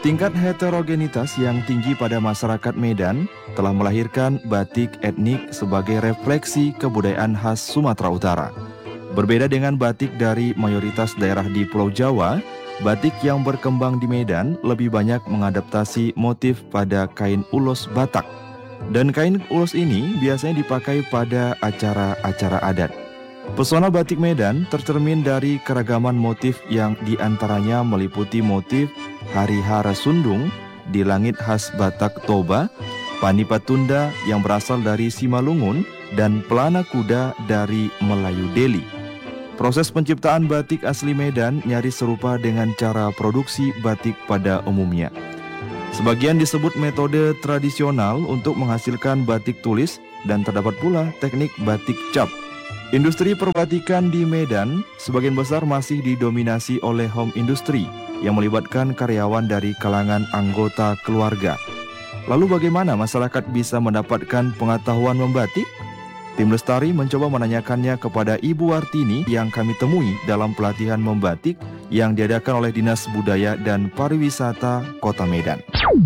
Tingkat heterogenitas yang tinggi pada masyarakat Medan telah melahirkan batik etnik sebagai refleksi kebudayaan khas Sumatera Utara. Berbeda dengan batik dari mayoritas daerah di Pulau Jawa, batik yang berkembang di Medan lebih banyak mengadaptasi motif pada kain ulos Batak. Dan kain ulos ini biasanya dipakai pada acara-acara adat. Pesona batik Medan tercermin dari keragaman motif yang diantaranya meliputi motif Hari Hara Sundung di langit khas Batak Toba, Pani Patunda yang berasal dari Simalungun, dan Pelana Kuda dari Melayu Deli. Proses penciptaan batik asli Medan nyaris serupa dengan cara produksi batik pada umumnya. Sebagian disebut metode tradisional untuk menghasilkan batik tulis dan terdapat pula teknik batik cap. Industri perbatikan di Medan sebagian besar masih didominasi oleh home industry yang melibatkan karyawan dari kalangan anggota keluarga. Lalu bagaimana masyarakat bisa mendapatkan pengetahuan membatik? Tim Lestari mencoba menanyakannya kepada Ibu Wartini yang kami temui dalam pelatihan membatik yang diadakan oleh Dinas Budaya dan Pariwisata Kota Medan.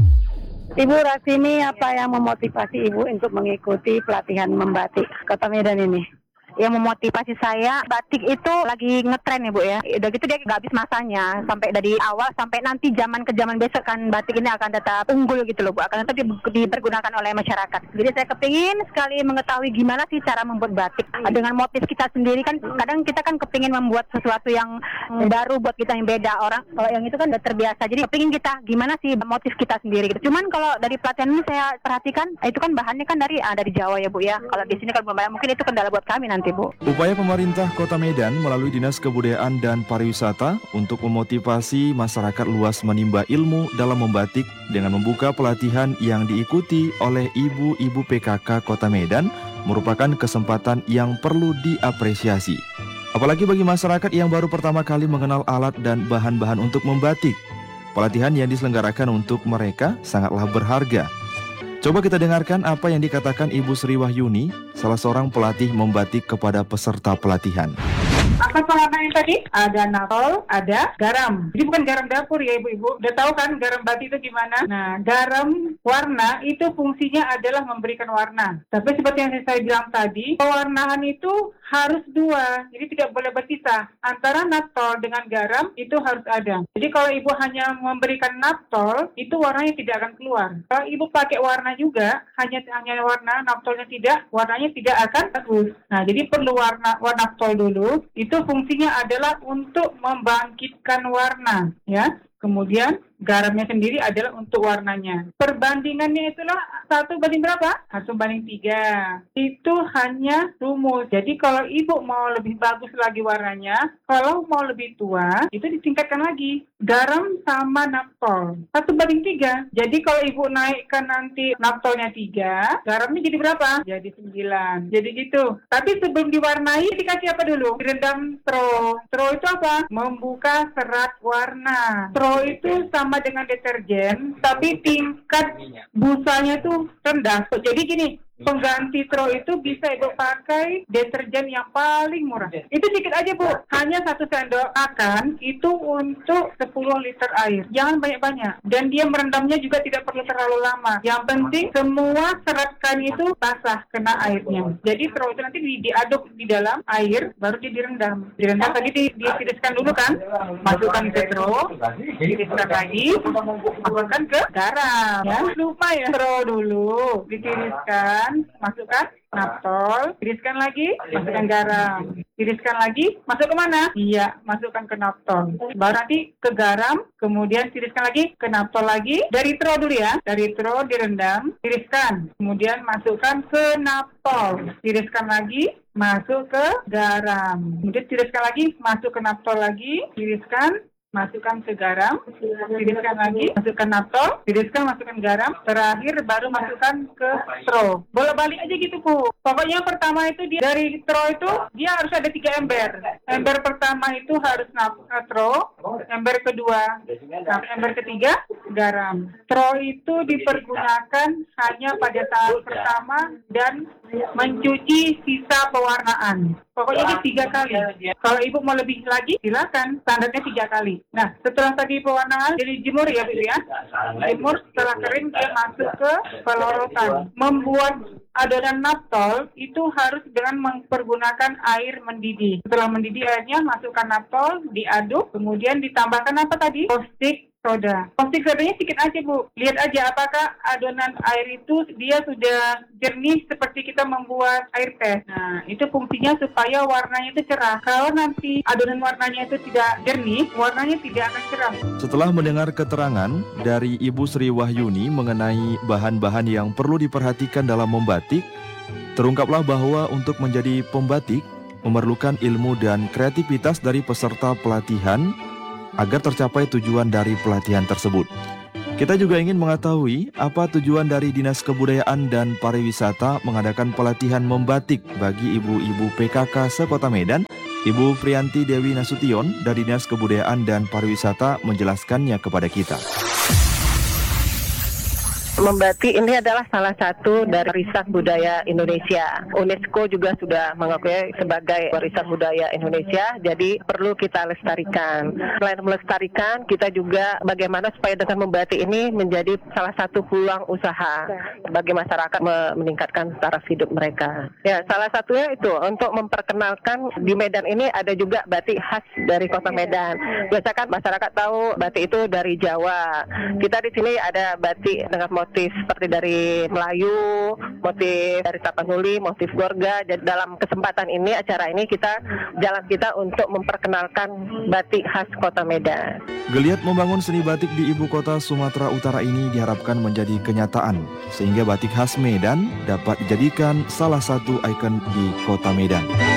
Ibu Wartini, apa yang memotivasi Ibu untuk mengikuti pelatihan membatik Kota Medan ini? Yang memotivasi saya, batik itu lagi ngetren ya Bu ya. Udah gitu dia nggak habis masanya. Sampai dari awal sampai nanti zaman ke zaman besok kan batik ini akan tetap unggul gitu loh Bu. Akan tetap dipergunakan oleh masyarakat. Jadi saya kepingin sekali mengetahui gimana sih cara membuat batik. Dengan motif kita sendiri kan, kadang kita kan kepingin membuat sesuatu yang baru buat kita yang beda. Orang kalau yang itu kan udah terbiasa. Jadi kepingin kita gimana sih motif kita sendiri gitu. Cuman kalau dari pelatihan ini saya perhatikan, itu kan bahannya kan dari Jawa ya Bu ya. Kalau di sini kalau mungkin itu kendala buat kami nanti Bu. Upaya pemerintah Kota Medan melalui Dinas Kebudayaan dan Pariwisata untuk memotivasi masyarakat luas menimba ilmu dalam membatik dengan membuka pelatihan yang diikuti oleh ibu-ibu PKK Kota Medan merupakan kesempatan yang perlu diapresiasi. Apalagi bagi masyarakat yang baru pertama kali mengenal alat dan bahan-bahan untuk membatik. Pelatihan yang diselenggarakan untuk mereka sangatlah berharga. Coba kita dengarkan apa yang dikatakan Ibu Sri Wahyuni, salah seorang pelatih membatik kepada peserta pelatihan. Apa pewarnaan tadi? Ada natol, ada garam. Jadi bukan garam dapur ya ibu-ibu. Udah tahu kan garam batik itu gimana? Nah, garam warna itu fungsinya adalah memberikan warna. Tapi seperti yang saya bilang tadi, pewarnaan itu harus dua. Jadi tidak boleh berpisah. Antara natol dengan garam itu harus ada. Jadi kalau ibu hanya memberikan natol, itu warnanya tidak akan keluar. Kalau ibu pakai warna juga, hanya warna, natolnya tidak, warnanya tidak akan bagus. Nah, jadi perlu warna natol dulu. Itu fungsinya adalah untuk membangkitkan warna, ya. Kemudian garamnya sendiri adalah untuk warnanya. Perbandingannya itulah 1 banding berapa? 1 banding 3. Itu hanya rumus. Jadi kalau ibu mau lebih bagus lagi warnanya, kalau mau lebih tua, itu ditingkatkan lagi. Garam sama naptol. 1 banding 3. Jadi kalau ibu naikkan nanti naptolnya 3, garamnya jadi berapa? Jadi 9. Jadi gitu. Tapi sebelum diwarnai, dikasih apa dulu? Direndam tro. Tro itu apa? Membuka serat warna. Tro itu sama dengan deterjen, tapi tingkat busanya tuh rendah. Jadi gini, pengganti tro itu bisa ibu pakai deterjen yang paling murah. Itu dikit aja Bu, hanya 1 sendok makan itu untuk 10 liter air. Jangan banyak-banyak. Dan dia merendamnya juga tidak perlu terlalu lama. Yang penting semua serat kain itu basah kena airnya. Jadi tro itu nanti diaduk di dalam air, baru direndam. Direndam tadi ditiriskan dulu kan, masukkan ke tro, tiriskan lagi, masukkan ke garam. Ya, lupa ya, tro dulu ditiriskan, masukkan naptol, tiriskan lagi, masukkan garam, tiriskan lagi, masuk ke mana? Iya, masukkan ke naptol. Baru nanti ke garam, kemudian tiriskan lagi, ke naptol lagi. Dari tro dulu ya, dari tro direndam, tiriskan, kemudian masukkan ke naptol, tiriskan lagi, masuk ke garam, kemudian tiriskan lagi, masuk ke naptol lagi, tiriskan, masukkan ke garam, tiriskan lagi, masukkan naptol, tiriskan, masukkan garam, terakhir baru masukkan ke tro. Bolak-balik aja gitu Bu. Pokoknya pertama itu dia dari tro itu dia harus ada 3 ember. Ember pertama itu harus tro, ember kedua, ember ketiga garam. Tro itu dipergunakan hanya pada saat pertama dan mencuci sisa pewarnaan. Pokoknya ini 3 kali. Kalau ibu mau lebih lagi, silakan. Standarnya 3 kali. Nah, setelah tadi pewarnaan jadi jemur ya Bu ya. Jemur setelah kering dia masuk ke pelorotan. Membuat adonan naptol itu harus dengan mempergunakan air mendidih. Setelah mendidih airnya, masukkan naptol, diaduk, kemudian ditambahkan apa tadi? Caustic soda. Caustic sodanya sedikit aja Bu. Lihat aja apakah adonan air itu dia sudah jernih seperti kita membuat air teh. Nah, itu fungsinya supaya warnanya itu cerah. Kalau nanti adonan warnanya itu tidak jernih, warnanya tidak akan cerah. Setelah mendengar keterangan dari Ibu Sri Wahyuni mengenai bahan-bahan yang perlu diperhatikan dalam membatik, terungkaplah bahwa untuk menjadi pembatik memerlukan ilmu dan kreativitas dari peserta pelatihan agar tercapai tujuan dari pelatihan tersebut. Kita juga ingin mengetahui apa tujuan dari Dinas Kebudayaan dan Pariwisata mengadakan pelatihan membatik bagi ibu-ibu PKK se-Kota Medan. Ibu Priyanti Dewi Nasution dari Dinas Kebudayaan dan Pariwisata menjelaskannya kepada kita. Membatik ini adalah salah satu dari warisan budaya Indonesia. UNESCO juga sudah mengakui sebagai warisan budaya Indonesia, jadi perlu kita lestarikan. Selain melestarikan, kita juga bagaimana supaya dengan membatik ini menjadi salah satu peluang usaha bagi masyarakat meningkatkan taraf hidup mereka. Ya, salah satunya itu untuk memperkenalkan di Medan ini ada juga batik khas dari Kota Medan. Biasanya kan masyarakat tahu batik itu dari Jawa. Kita di sini ada batik dengan motif seperti dari Melayu, motif dari Tapanuli, motif Gorga. Jadi dalam kesempatan ini, acara ini jalan kita untuk memperkenalkan batik khas Kota Medan. Geliat membangun seni batik di ibu kota Sumatera Utara ini diharapkan menjadi kenyataan, sehingga batik khas Medan dapat dijadikan salah satu ikon di Kota Medan.